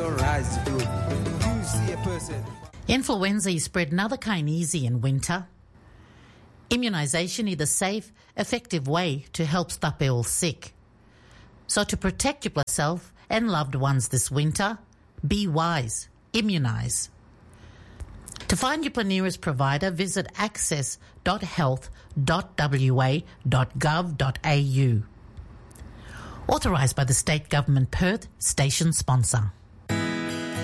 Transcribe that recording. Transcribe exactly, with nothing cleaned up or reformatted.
your eyes to do it. You see a person. Influenza is spread another kind easy in winter. Immunisation is a safe, effective way to help stop people sick. So to protect yourself and loved ones this winter, be wise, immunise. To find your nearest provider, visit access dot health dot w a dot gov dot a u. Authorised by the State Government Perth, station sponsor.